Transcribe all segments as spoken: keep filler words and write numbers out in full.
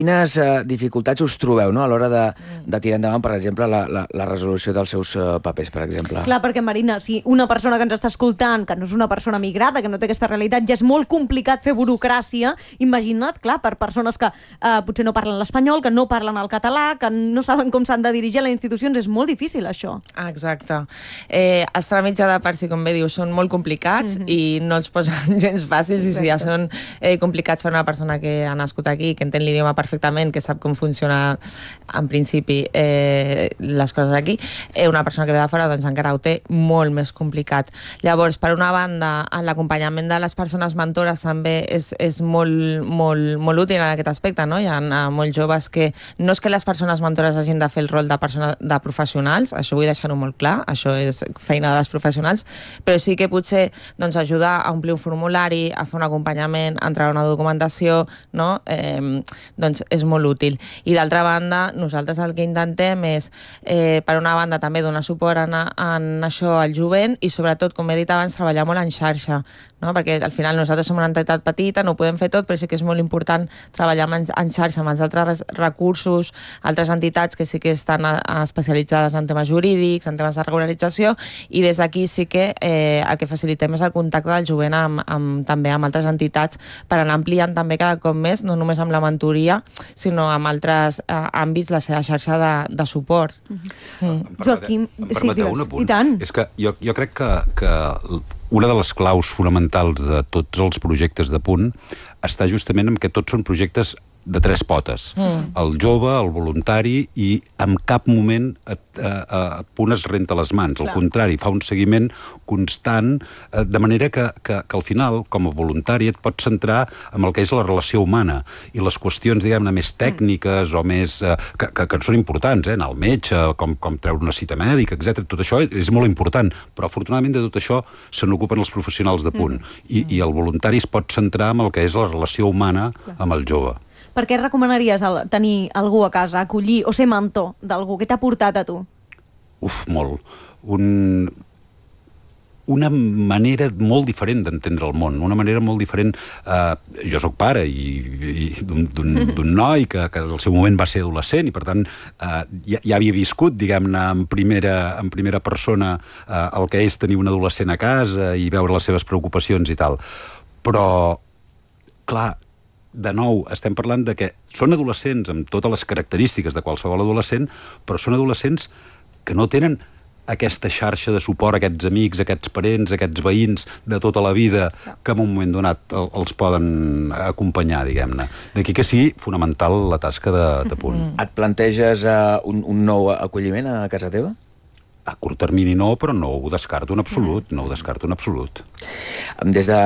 Quines uh, dificultats us trobeu, no?, a l'hora de, de tirar endavant, per exemple, la, la, la resolució dels seus uh, papers, per exemple? Clar, perquè, Marina, si una persona que ens està escoltant, que no és una persona migrada, que no té aquesta realitat, ja és molt complicat fer burocràcia, imagina't, clar, per persones que uh, potser no parlen l'espanyol, que no parlen el català, que no saben com s'han de dirigir a les institucions, és molt difícil, això. Exacte. Eh, els tràmits ja de per si, com bé dius, són molt complicats mm-hmm. i no els posen gens fàcils, i si ja són eh, complicats per una persona que ha nascut aquí, que entén l'idioma perfectament, que sap com funciona en principi eh, les coses aquí, eh, una persona que ve de fora doncs encara ho té molt més complicat. Llavors, per una banda, l'acompanyament de les persones mentores també és, és molt, molt, molt útil en aquest aspecte, no? Hi ha uh, molts joves que no és que les persones mentores hagin de fer el rol de, persona, de professionals, això vull deixar-ho molt clar, això és feina de les professionals, però sí que potser doncs, ajudar a omplir un formulari, a fer un acompanyament, a entrar a una documentació, no? Eh, doncs és molt útil. I d'altra banda, nosaltres el que intentem és, eh, per una banda, també donar suport en, en això al jovent i, sobretot, com he dit abans, treballar molt en xarxa, no? Perquè al final nosaltres som una entitat petita, no ho podem fer tot, però sí que és molt important treballar en, en xarxa amb els altres recursos, altres entitats que sí que estan a, a especialitzades en temes jurídics, en temes de regularització, i des d'aquí sí que eh, el que facilitem és el contacte del jovent amb, amb, també amb altres entitats per anar ampliant també cada cop més, no només amb la mentoria, sinó amb altres eh, àmbits, la seva xarxa de, de suport. Mm-hmm. mm. Joaquim, em permeteu sí, un apunt? I tant. És que jo, jo crec que, que una de les claus fonamentals de tots els projectes de Punt està justament en que tots són projectes de tres potes. Mm. El jove, el voluntari, i en cap moment a, a, a Punt es renta les mans. Al contrari, fa un seguiment constant, eh, de manera que, que, que al final, com a voluntari, et pots centrar en el que és la relació humana i les qüestions, diguem-ne, més tècniques mm. o més... Eh, que, que, que són importants, eh? Anar al metge, com, com treure una cita mèdica, etcètera. Tot això és molt important, però afortunadament de tot això se n'ocupen els professionals de Punt. Mm. I, I el voluntari es pot centrar en el que és la relació humana amb el jove. Per què recomanaries el, tenir algú a casa, acollir o ser mentor d'algú? Què t'ha portat a tu? Uf, molt. Un... Una manera molt diferent d'entendre el món, una manera molt diferent... Eh, jo sóc pare i, i d'un noi que, que al seu moment va ser adolescent i, per tant, eh, ja, ja havia viscut, diguem-ne, en primera, en primera persona eh, el que és tenir un adolescent a casa i veure les seves preocupacions i tal. Però, clar, de nou, estem parlant de que són adolescents amb totes les característiques de qualsevol adolescent, però són adolescents que no tenen aquesta xarxa de suport, aquests amics, aquests parents, aquests veïns de tota la vida que en un moment donat els poden acompanyar, diguem-ne. D'aquí que sigui fonamental la tasca de, de Punt. Mm. Et planteges uh, un, un nou acolliment a casa teva? A curt termini no, però no ho descarto en absolut, no ho descarto en absolut. Des de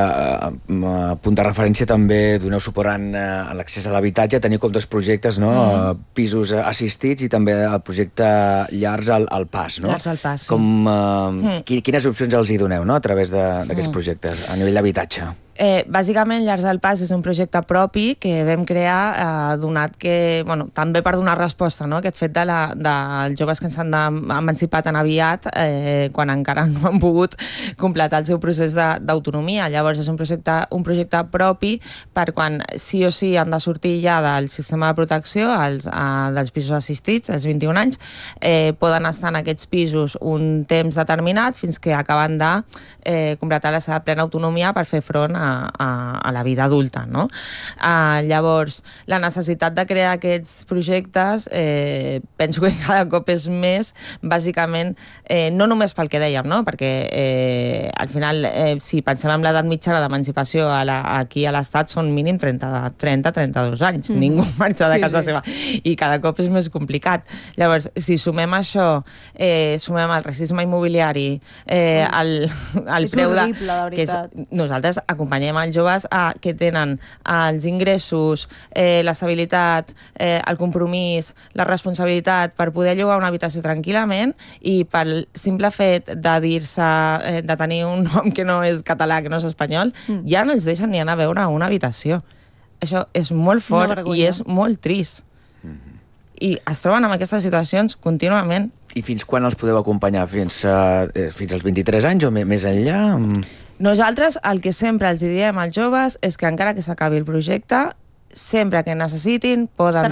uh, punt de referència també doneu suport en, uh, en l'accés a l'habitatge, teniu com dos projectes, no? Mm. Uh, pisos uh, assistits i també el projecte Llars al, al Pas, no? Llars al Pas, sí. Com, uh, mm. Quines opcions els hi doneu, no?, a través d'aquests mm. projectes, a nivell d'habitatge? Eh, bàsicament, Llars al Pas és un projecte propi que vam crear eh, donat que, bueno, també per donar resposta, no?, aquest fet de la, dels joves que s'han emancipat tan aviat eh, quan encara no han pogut completar el seu procés d'autonomia. Llavors és un projecte, un projecte propi per quan sí o sí han de sortir ja del sistema de protecció als, a, dels pisos assistits, als vint-i-un anys, eh, poden estar en aquests pisos un temps determinat fins que acaben de eh, completar la seva plena autonomia per fer front a A, a, a la vida adulta, no? Uh, llavors, la necessitat de crear aquests projectes eh, penso que cada cop és més, bàsicament, eh, no només pel que dèiem, no? Perquè eh, al final, eh, si pensem en l'edat mitjana d'emancipació aquí a l'Estat són mínim trenta a trenta dos anys, mm. ningú marxa de casa sí, sí. seva, i cada cop és més complicat. Llavors, si sumem això, eh, sumem el racisme immobiliari, eh, el, el preu de... És horrible, de veritat. Que és, nosaltres acompanyem els joves a, que tenen els ingressos, eh, l'estabilitat, eh, el compromís, la responsabilitat per poder llogar una habitació tranquil·lament i pel simple fet de dir-se, eh, de tenir un nom que no és català, que no és espanyol, mm. ja no els deixen ni anar a veure una habitació. Això és molt fort i és molt trist. Mm-hmm. I es troben en aquestes situacions contínuament. I fins quan els podeu acompanyar? Fins, uh, fins als vint-i-tres anys o més enllà? Nosaltres el que sempre els diem als joves és que encara que s'acabi el projecte, sempre que necessitin poden